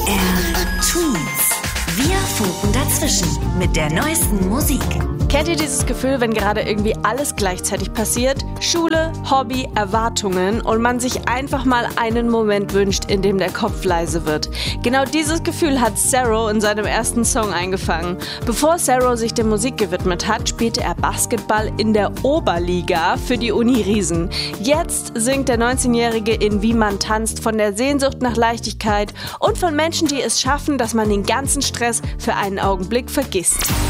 MDR Twins. Wir funken dazwischen mit der neuesten Musik. Kennt ihr dieses Gefühl, wenn gerade irgendwie alles gleichzeitig passiert? Schule, Hobby, Erwartungen und man sich einfach mal einen Moment wünscht, in dem der Kopf leise wird. Genau dieses Gefühl hat Sero in seinem ersten Song eingefangen. Bevor Sero sich der Musik gewidmet hat, spielte er Basketball in der Oberliga für die Uni Riesen. Jetzt singt der 19-Jährige in Wie man tanzt von der Sehnsucht nach Leichtigkeit und von Menschen, die es schaffen, dass man den ganzen Stress für einen Augenblick vergisst.